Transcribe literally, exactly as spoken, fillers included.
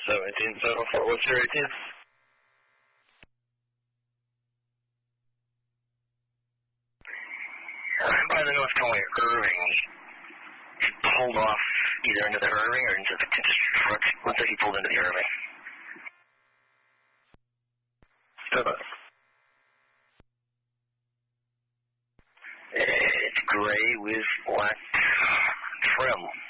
seventeen seven four, what's your eighteen? I'm by the North Conway Irving. He pulled off either into the Irving or into the truck. Looks like he pulled into the Irving. Seven. It's gray with black trim.